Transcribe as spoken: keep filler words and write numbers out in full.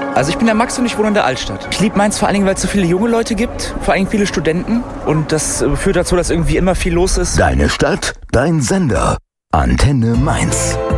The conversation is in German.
Also ich bin der Max und ich wohne in der Altstadt. Ich liebe Mainz vor allen Dingen, weil es so viele junge Leute gibt, vor allem viele Studenten. Und das führt dazu, dass irgendwie immer viel los ist. Deine Stadt, dein Sender. Antenne Mainz.